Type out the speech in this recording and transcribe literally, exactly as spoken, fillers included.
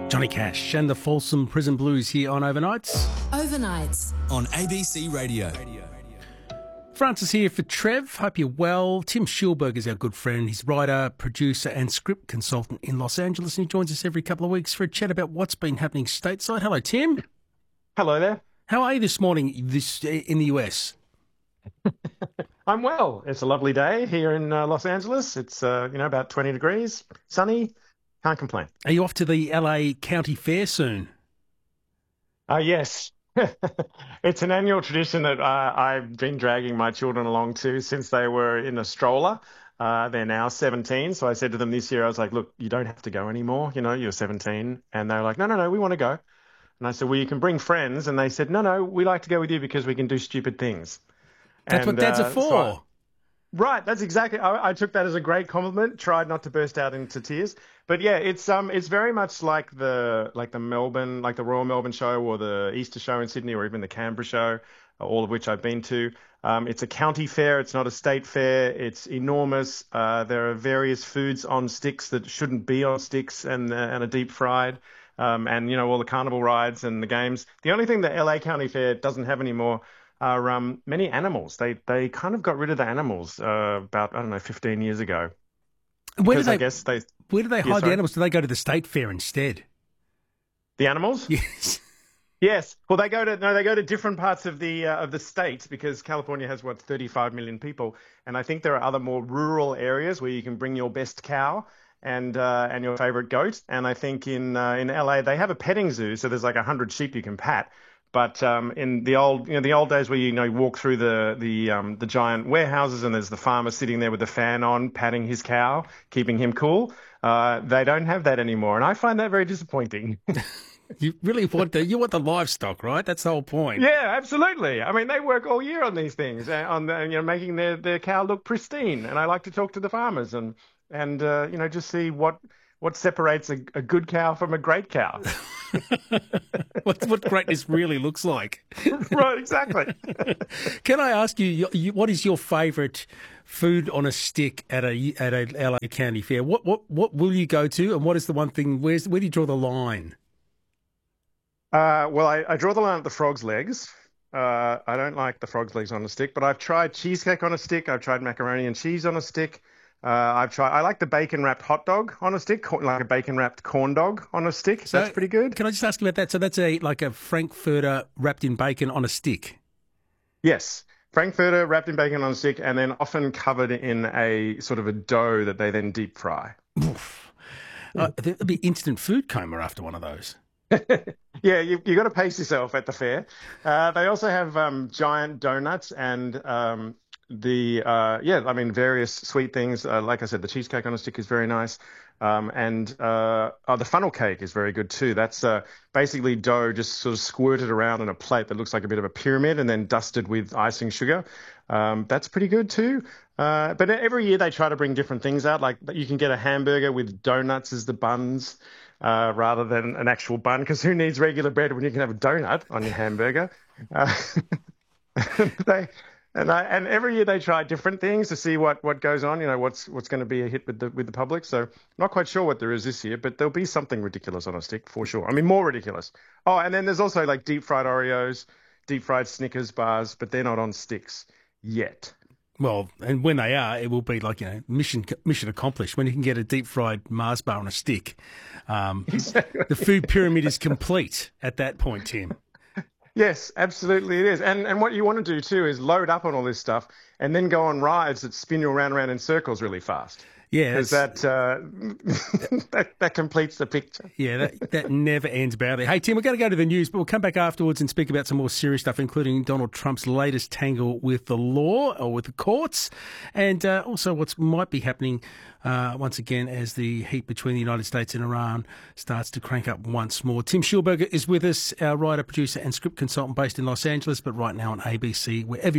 Johnny Cash and the Folsom Prison Blues here on Overnights. Overnights. On A B C Radio. Francis here for Trev. Hope you're well. Tim Schulberg is our good friend. He's writer, producer and script consultant in Los Angeles, and he joins us every couple of weeks for a chat about what's been happening stateside. Hello, Tim. Hello there. How are you this morning this in the U S? I'm well. It's a lovely day here in uh, Los Angeles. It's, uh, you know, about twenty degrees, sunny. Can't complain. Are you off to the L A County Fair soon? Uh, yes. It's an annual tradition that uh, I've been dragging my children along to since they were in a stroller. Uh, they're now seventeen. So I said to them this year, I was like, look, you don't have to go anymore. You know, you're seventeen. And they were like, no, no, no, we want to go. And I said, well, you can bring friends. And they said, no, no, we like to go with you because we can do stupid things. That's and, what dads uh, are for. So I, right. That's exactly. I, I took that as a great compliment. Tried not to burst out into tears. But yeah, it's um, it's very much like the like the Melbourne, like the Royal Melbourne Show or the Easter Show in Sydney or even the Canberra Show, all of which I've been to. Um, it's a county fair. It's not a state fair. It's enormous. Uh, there are various foods on sticks that shouldn't be on sticks and uh, and are deep fried. Um, and you know all the carnival rides and the games. The only thing the L A County Fair doesn't have anymore are um, many animals. They they kind of got rid of the animals uh, about I don't know fifteen years ago. Where do they? I guess they. Where do they Yeah, hide the sorry? animals? Do they go to the state fair instead? The animals? Yes. Yes. Well, they go to no, they go to different parts of the uh, of the state because California has what thirty-five million people, and I think there are other more rural areas where you can bring your best cow and uh, and your favorite goat. And I think in uh, in L A they have a petting zoo, so there's like a hundred sheep you can pat. But um, in the old, you know, the old days where you know you walk through the the um, the giant warehouses and there's the farmer sitting there with the fan on, patting his cow, keeping him cool. Uh, they don't have that anymore, and I find that very disappointing. You really want the you want the livestock, right? That's the whole point. Yeah, absolutely. I mean, they work all year on these things, uh, on the, you know, making their, their cow look pristine. And I like to talk to the farmers and and uh, you know just see what what separates a, a good cow from a great cow. what what greatness really looks like. Right, exactly. Can I ask you, you, you what is your favourite food on a stick at a at a L A County Fair? What what what will you go to, and what is the one thing? Where's where do you draw the line? Uh, well, I, I draw the line at the frog's legs. Uh, I don't like the frog's legs on a stick, but I've tried cheesecake on a stick. I've tried macaroni and cheese on a stick. Uh, I've tried. I like the bacon wrapped hot dog on a stick, cor- like a bacon wrapped corn dog on a stick. So, that's pretty good. Can I just ask you about that? So that's a like a Frankfurter wrapped in bacon on a stick. Yes. Frankfurter wrapped in bacon on a stick and then often covered in a sort of a dough that they then deep fry. Oof. Uh, there'll be instant food coma after one of those. Yeah, you you got to pace yourself at the fair. Uh, they also have um, giant donuts and um, the uh, yeah, I mean various sweet things. Uh, like I said, the cheesecake on a stick is very nice, um, and uh, oh, the funnel cake is very good too. That's uh, basically dough just sort of squirted around in a plate that looks like a bit of a pyramid, and then dusted with icing sugar. Um, that's pretty good too. Uh, but every year they try to bring different things out. Like you can get a hamburger with donuts as the buns. Uh, rather than an actual bun, because who needs regular bread when you can have a donut on your hamburger? Uh, they, and, I, and every year they try different things to see what, what goes on. You know, what's what's going to be a hit with the with the public. So not quite sure what there is this year, but there'll be something ridiculous on a stick for sure. I mean, more ridiculous. Oh, and then there's also like deep fried Oreos, deep fried Snickers bars, but they're not on sticks yet. Well, and when they are, it will be like, you know, mission mission accomplished. When you can get a deep fried Mars bar on a stick, um, Exactly. the food pyramid is complete at that point, Tim. Yes, absolutely it is. And and what you want to do too is load up on all this stuff and then go on rides that spin you around and around in circles really fast. Yeah, Because that, uh, that that completes the picture. Yeah, that, that never ends badly. Hey, Tim, we're going to go to the news, but we'll come back afterwards and speak about some more serious stuff, including Donald Trump's latest tangle with the law or with the courts, and uh, also what might be happening uh, once again as the heat between the United States and Iran starts to crank up once more. Tim Schulberger is with us, our writer, producer and script consultant based in Los Angeles, but right now on A B C, wherever you're